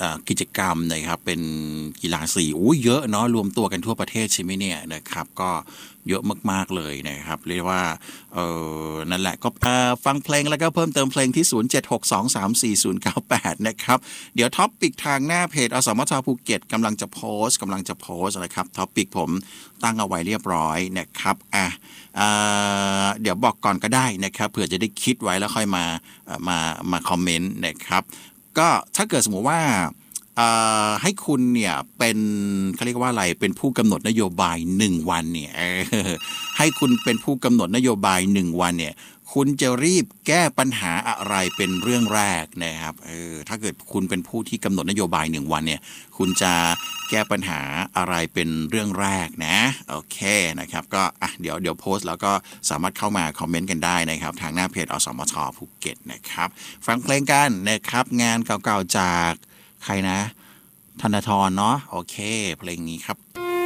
กิจกรรมนะครับเป็นกีฬาสีเยอะเนาะรวมตัวกันทั่วประเทศใช่ไหมเนี่ยนะครับก็เยอะมากๆเลยนะครับเรียกว่านั่นแหละก็ฟังเพลงแล้วก็เพิ่มเติมเพลงที่0762344098นะครับเดี๋ยวท็อปปิกทางหน้าเพจอสมทภูเก็ตกำลังจะโพสต์นะครับท็อปปิกผมตั้งเอาไว้เรียบร้อยนะครับเดี๋ยวบอกก่อนก็ได้นะครับเผื่อจะได้คิดไว้แล้วค่อยมาคอมเมนต์นะครับก็ถ้าเกิดสมมติว่าให้คุณเนี่ยเป็นเขาเรียกว่าอะไรเป็นผู้กำหนดนโยบาย1วันเนี่ยให้คุณเป็นผู้กำหนดนโยบาย1วันเนี่ยคุณจะรีบแก้ปัญหาอะไรเป็นเรื่องแรกนะครับถ้าเกิดคุณเป็นผู้ที่กำหนดนโยบาย1วันเนี่ยคุณจะแก้ปัญหาอะไรเป็นเรื่องแรกนะโอเคนะครับก็เดี๋ยวโพสต์แล้วก็สามารถเข้ามาคอมเมนต์กันได้นะครับทางหน้าเพจอสมทภูเก็ตนะครับฟังเพลงกันนะครับงานเก่าๆจากใครนะธนาธรเนาะโอเคเพลงนี้ครับ